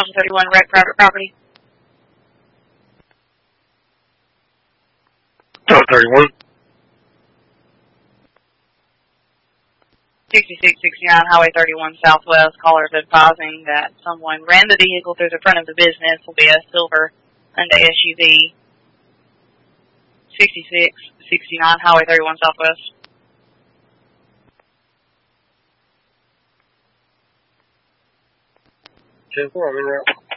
2031 wreck private property. 1231. 6669 Highway 31 Southwest. Callers advising that someone ran the vehicle through the front of the business. Will be a silver Hyundai SUV. 6669 Highway 31 Southwest. 10-4, I'm in route.